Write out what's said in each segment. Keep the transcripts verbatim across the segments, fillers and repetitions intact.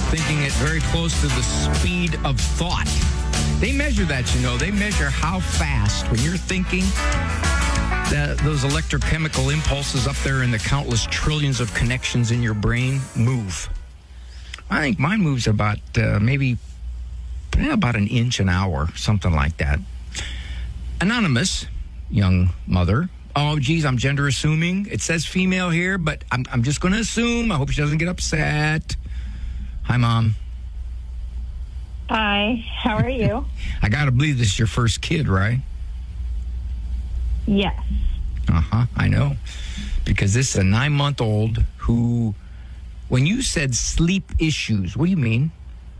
thinking at very close to the speed of thought. They measure that, you know. They measure how fast, when you're thinking, that those electrochemical impulses up there in the countless trillions of connections in your brain move. I think mine moves about uh, maybe eh, about an inch an hour, something like that. Anonymous young mother. Oh, geez, I'm gender assuming. It says female here, but I'm, I'm just going to assume. I hope she doesn't get upset. Hi, Mom. Hi, how are you? I got to believe this is your first kid, right? Yes. Uh-huh, I know. Because this is a nine-month-old who, when you said sleep issues, what do you mean?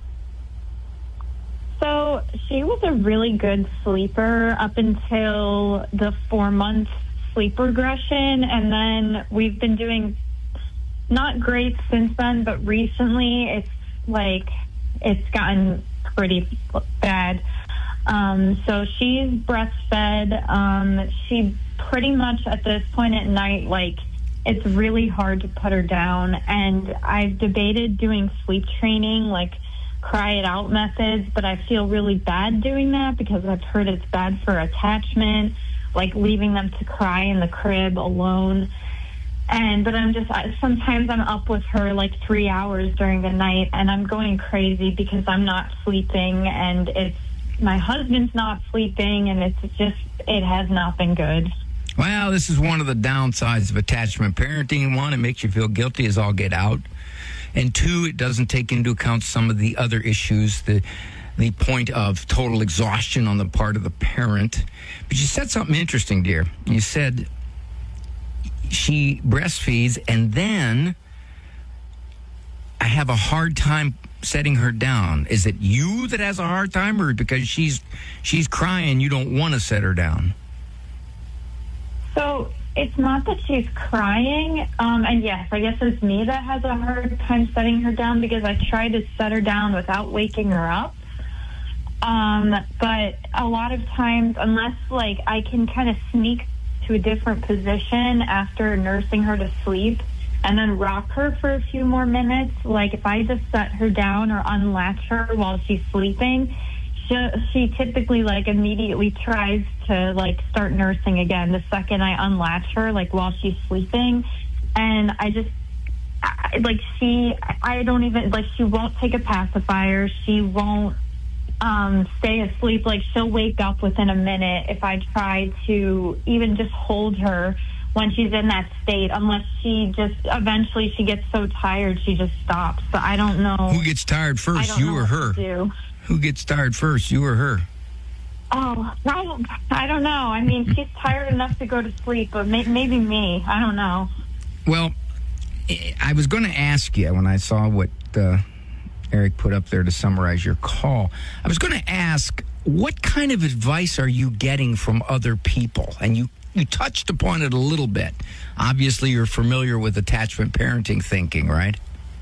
So she was a really good sleeper up until the four-month sleep regression, and then we've been doing not great since then, but recently it's like it's gotten pretty bad. Um, so she's breastfed. Um, she pretty much at this point at night, like, it's really hard to put her down. And I've debated doing sleep training, like cry it out methods, but I feel really bad doing that because I've heard it's bad for attachment, like leaving them to cry in the crib alone. And, but I'm just, sometimes I'm up with her like three hours during the night and I'm going crazy because I'm not sleeping and it's, my husband's not sleeping and it's just, it has not been good. Well, this is one of the downsides of attachment parenting. One, it makes you feel guilty as all get out. And two, it doesn't take into account some of the other issues, the the point of total exhaustion on the part of the parent. But you said something interesting, dear. You said she breastfeeds and then I have a hard time setting her down. Is it you that has a hard time, or because she's she's crying, you don't want to set her down? So it's not that she's crying, um, and yes, I guess it's me that has a hard time setting her down because I try to set her down without waking her up. Um, but a lot of times, unless like I can kind of sneak to a different position after nursing her to sleep and then rock her for a few more minutes, like if I just set her down or unlatch her while she's sleeping, she, she typically like immediately tries to like start nursing again the second I unlatch her, like while she's sleeping. And I just, I, like she, I don't even, like she won't take a pacifier. She won't um, stay asleep. Like she'll wake up within a minute if I try to even just hold her when she's in that state, unless she just, eventually she gets so tired she just stops. So I don't know. Who gets tired first, you or her? Who gets tired first, you or her? Oh, I don't, I don't know. I mean, she's tired enough to go to sleep, but may, maybe me. I don't know. Well, I was going to ask you when I saw what uh, Eric put up there to summarize your call. I was going to ask, what kind of advice are you getting from other people? And you You touched upon it a little bit. Obviously, you're familiar with attachment parenting thinking, right?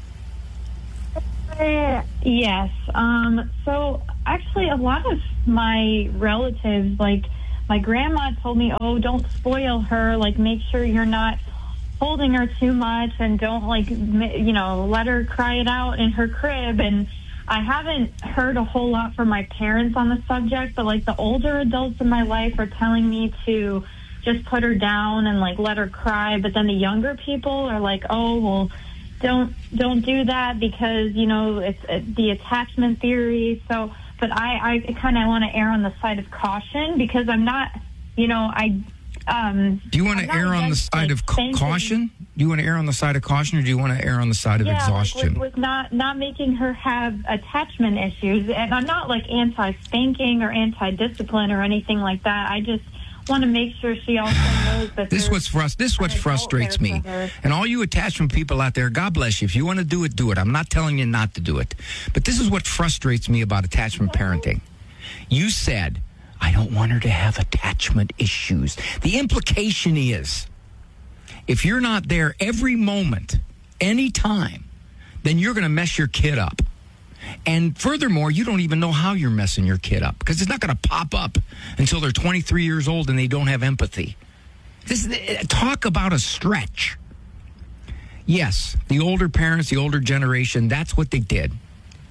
Uh, yes. Um, so actually, a lot of my relatives, like my grandma told me, oh, don't spoil her. Like, make sure you're not holding her too much and don't, like, you know, let her cry it out in her crib. And I haven't heard a whole lot from my parents on the subject, but, like, the older adults in my life are telling me to just put her down and like let her cry. But then the younger people are like, oh, well, don't don't do that because, you know, it's uh, the attachment theory. So, but I, I kind of want to err on the side of caution because I'm not, you know, I. Um, do you want to err on the side of ca- caution? Do you want to err on the side of caution, or do you want to err on the side of yeah, exhaustion? Like with, with not not making her have attachment issues, and I'm not like anti-spanking or anti-discipline or anything like that. I just want to make sure she also knows that this what's frust- this what frustrates me. And all you attachment people out there, God bless you. If you want to do it, do it. I'm not telling you not to do it. But this is what frustrates me about attachment parenting. You said, I don't want her to have attachment issues. The implication is, if you're not there every moment, any time, then you're going to mess your kid up. And furthermore, you don't even know how you're messing your kid up because it's not going to pop up until they're twenty-three years old and they don't have empathy. This talk about a stretch. Yes, the older parents, the older generation, that's what they did.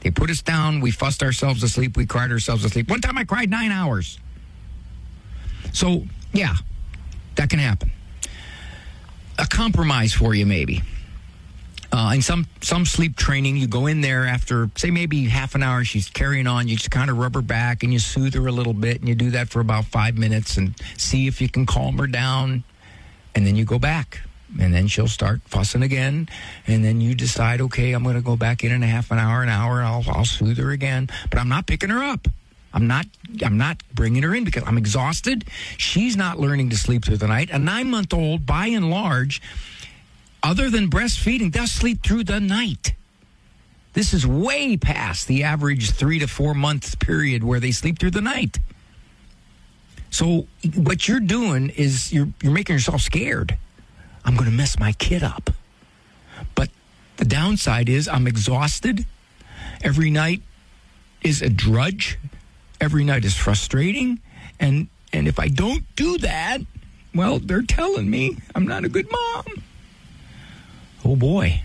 They put us down. We fussed ourselves to sleep. We cried ourselves to sleep. One time I cried nine hours. So, yeah, that can happen. A compromise for you, maybe. Uh, in some, some sleep training, you go in there after, say, maybe half an hour, she's carrying on. You just kind of rub her back and you soothe her a little bit. And you do that for about five minutes and see if you can calm her down. And then you go back. And then she'll start fussing again. And then you decide, okay, I'm going to go back in in a half an hour, an hour, and I'll, I'll soothe her again. But I'm not picking her up. I'm not I'm not bringing her in because I'm exhausted. She's not learning to sleep through the night. A nine-month-old, by and large, other than breastfeeding, does sleep through the night. This is way past the average three to four month period where they sleep through the night. So what you're doing is you're you're making yourself scared. I'm going to mess my kid up. But the downside is I'm exhausted. Every night is a drudge. Every night is frustrating. And and if I don't do that, well, they're telling me I'm not a good mom. Oh, boy.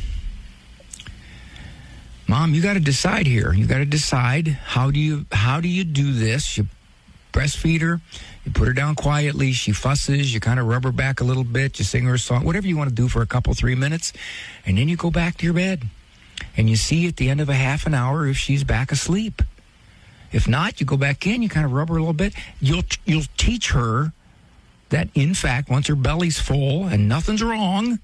Mom, you got to decide here. You got to decide how do you how do you do this? You breastfeed her. You put her down quietly. She fusses. You kind of rub her back a little bit. You sing her a song, whatever you want to do for a couple, three minutes. And then you go back to your bed. And you see at the end of a half an hour if she's back asleep. If not, you go back in. You kind of rub her a little bit. You'll you'll teach her that, in fact, once her belly's full and nothing's wrong,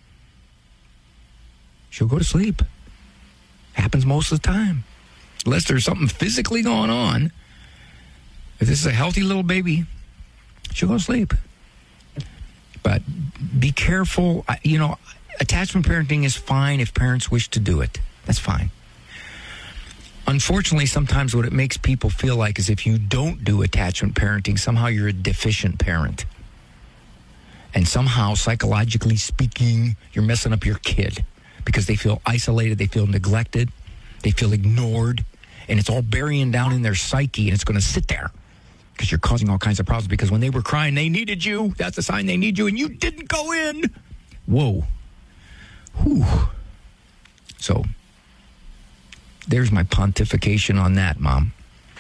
she'll go to sleep. Happens most of the time. Unless there's something physically going on. If this is a healthy little baby, she'll go to sleep. But be careful. You know, attachment parenting is fine if parents wish to do it. That's fine. Unfortunately, sometimes what it makes people feel like is if you don't do attachment parenting, somehow you're a deficient parent. And somehow, psychologically speaking, you're messing up your kid because they feel isolated, they feel neglected, they feel ignored, and it's all burying down in their psyche, and it's going to sit there because you're causing all kinds of problems because when they were crying, they needed you. That's a sign they need you, and you didn't go in. Whoa. Whew. So, there's my pontification on that, Mom.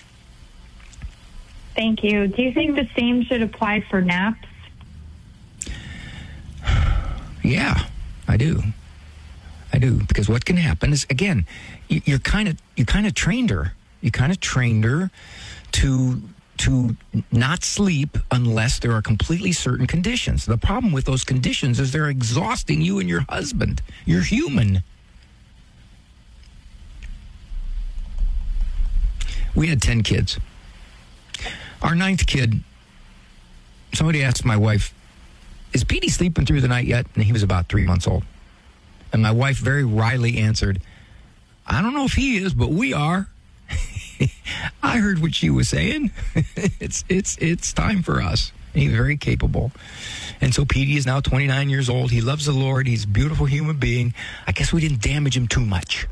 Thank you. Do you think the same should apply for naps? Yeah, I do. I do. Because what can happen is, again, you're kind of you kind of trained her. You kind of trained her to to not sleep unless there are completely certain conditions. The problem with those conditions is they're exhausting you and your husband. You're human. We had ten kids. Our ninth kid, somebody asked my wife, is Petey sleeping through the night yet? And he was about three months old. And my wife very wryly answered, I don't know if he is, but we are. I heard what she was saying. it's it's it's time for us. And he's very capable. And so Petey is now twenty-nine years old. He loves the Lord. He's a beautiful human being. I guess we didn't damage him too much.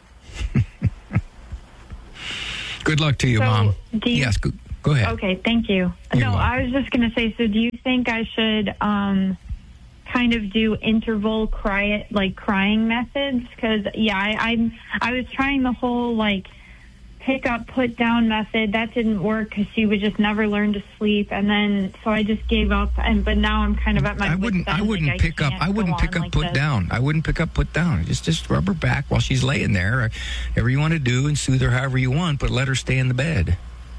Good luck to you, so Mom. You, yes, go, go ahead. Okay, thank you. You're no, welcome. I was just going to say, so do you think I should um, kind of do interval cry, like crying methods? Because, yeah, I, I'm, I was trying the whole, like, pick up, put down method. That didn't work because she would just never learn to sleep. And then, so I just gave up. And But now I'm kind of at my I wouldn't, wit's I end, wouldn't like, pick I up, can't I wouldn't go pick on up, like put this. down. I wouldn't pick up, put down. Just, just rub her back while she's laying there. Or whatever you want to do and soothe her however you want, but let her stay in the bed.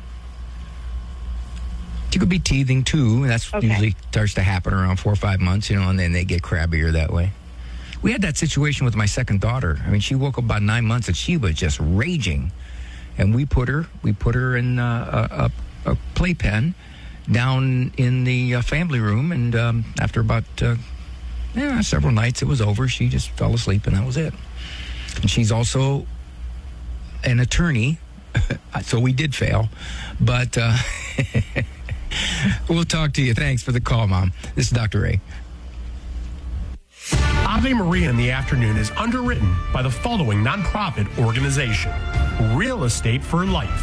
She could be teething too. That's Okay. usually starts to happen around four or five months, you know, and then they get crabbier that way. We had that situation with my second daughter. I mean, she woke up about nine months and she was just raging. And we put her, we put her in uh, a, a playpen down in the uh, family room. And um, after about uh, yeah, several nights, it was over. She just fell asleep and that was it. And she's also an attorney. So we did fail. But uh, we'll talk to you. Thanks for the call, Mom. This is Doctor Ray. Ave Maria in the Afternoon is underwritten by the following nonprofit organization: Real Estate for Life,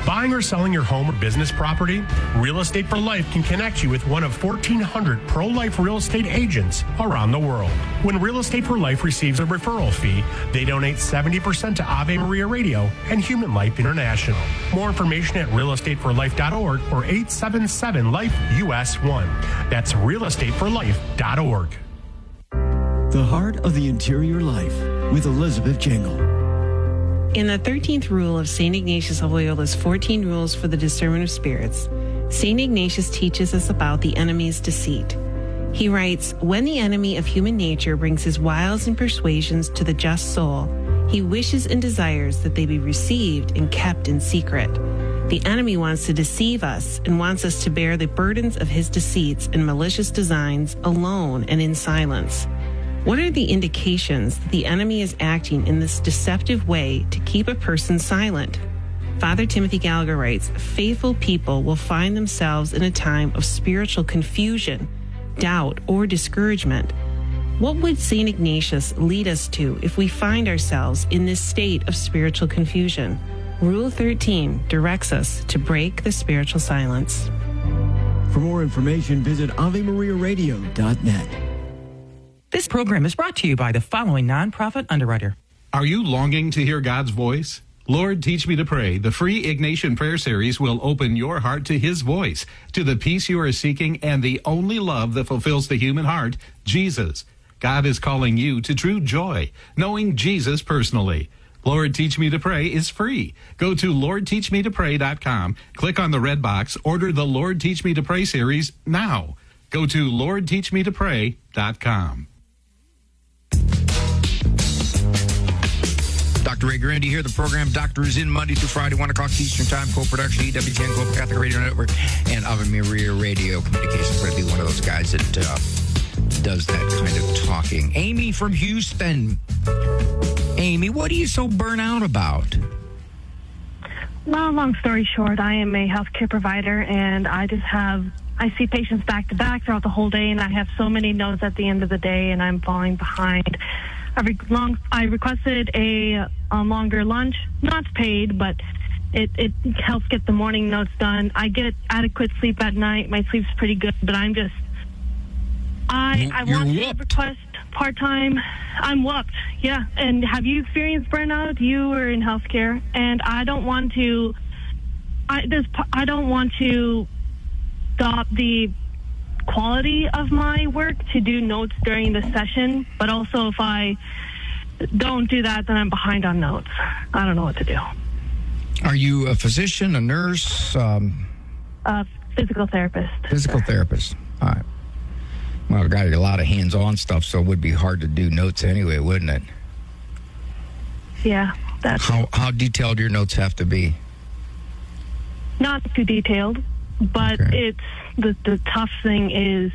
Buying or selling your home or business property? Real Estate for Life can connect you with one of fourteen hundred pro-life real estate agents around the world. When Real Estate for Life receives a referral fee, they donate seventy percent to Ave Maria Radio and Human Life International. More information at real estate for life dot org or eight seven seven life U S one. That's real estate for life dot org. The Heart of the Interior Life with Elizabeth Jingle. In the thirteenth rule of Saint Ignatius of Loyola's fourteen Rules for the Discernment of Spirits, Saint Ignatius teaches us about the enemy's deceit. He writes, "When the enemy of human nature brings his wiles and persuasions to the just soul, he wishes and desires that they be received and kept in secret. The enemy wants to deceive us and wants us to bear the burdens of his deceits and malicious designs alone and in silence. What are the indications that the enemy is acting in this deceptive way to keep a person silent?" Father Timothy Gallagher writes, "Faithful people will find themselves in a time of spiritual confusion, doubt, or discouragement. What would Saint Ignatius lead us to if we find ourselves in this state of spiritual confusion? Rule thirteen directs us to break the spiritual silence." For more information, visit ave maria radio dot net. This program is brought to you by the following nonprofit underwriter. Are you longing to hear God's voice? Lord, Teach Me to Pray, the free Ignatian prayer series will open your heart to His voice, to the peace you are seeking and the only love that fulfills the human heart, Jesus. God is calling you to true joy, knowing Jesus personally. Lord, Teach Me to Pray is free. Go to lord teach me to pray dot com, click on the red box, order the Lord Teach Me to Pray series now. Go to lord teach me to pray dot com. Doctor Ray Grandy here. The program Doctor is in Monday through Friday, one o'clock Eastern Time. Co-production, E W T N Global Catholic Radio Network, and Ave Maria Radio Communications. Going to be one of those guys that uh, does that kind of talking. Amy from Houston. Amy, what are you so burnt out about? Well, long story short, I am a healthcare provider, and I just have, I see patients back to back throughout the whole day, and I have so many notes at the end of the day, and I'm falling behind. I, re- long, I requested a, a longer lunch, not paid, but it, it helps get the morning notes done. I get adequate sleep at night. My sleep's pretty good, but I'm just, I, I You're want to whooped. request part-time. I'm whooped, yeah. And have you experienced burnout? You were in healthcare, and I don't want to, I, there's, I don't want to stop the quality of my work to do notes during the session, but also if I don't do that, then I'm behind on notes. I don't know what to do. Are you a physician, a nurse, um, Uh, physical therapist. physical therapist? All right. Well, I've got a lot of hands-on stuff, so it would be hard to do notes anyway, wouldn't it? Yeah, that's How how detailed your notes have to be? not too detailed, but Okay. it's the the tough thing is,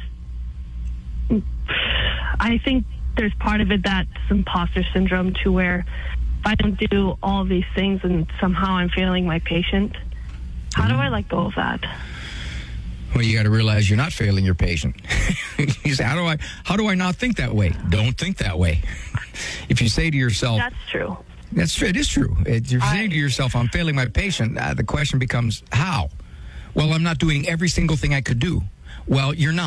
I think there's part of it that's imposter syndrome to where if I don't do all these things and somehow I'm failing my patient, how do I let go of that? Well, you got to realize you're not failing your patient. You say, how do I how do I not think that way? Don't think that way. If you say to yourself, That's true. that's true. It is true. If you're saying to yourself, I'm failing my patient, uh, the question becomes, how? Well, I'm not doing every single thing I could do. Well, you're not.